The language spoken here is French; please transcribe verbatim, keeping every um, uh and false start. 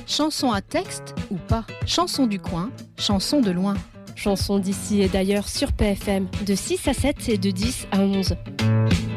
Chanson à texte ou pas? Chanson du coin, chanson de loin. Chanson d'ici et d'ailleurs sur P F M, de six à sept et de dix à onze.